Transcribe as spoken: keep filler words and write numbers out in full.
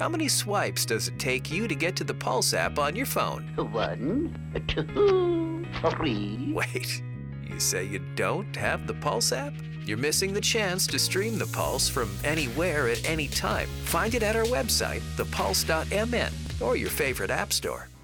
How many swipes does it take you to get to the Pulse app on your phone? One, two, three. Wait, you say you don't have the Pulse app? You're missing the chance to stream the Pulse from anywhere at any time. Find it at our website, the pulse dot m n, or your favorite app store.